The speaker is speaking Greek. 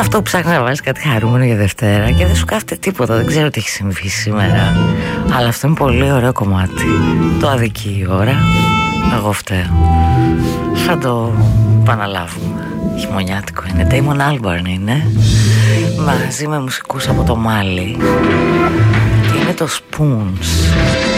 αυτό που ψάχνει να βάλεις κάτι χαρούμενο για Δευτέρα και δεν σου κάθεται τίποτα. Δεν ξέρω τι έχει συμβεί σήμερα, αλλά αυτό είναι πολύ ωραίο κομμάτι. Το αδικεί η ώρα. Εγώ φταίω. Θα το επαναλάβουμε. Χειμωνιάτικο είναι. Damon Albarn είναι, μαζί με μουσικούς από το Μάλι. Και είναι το Spoons.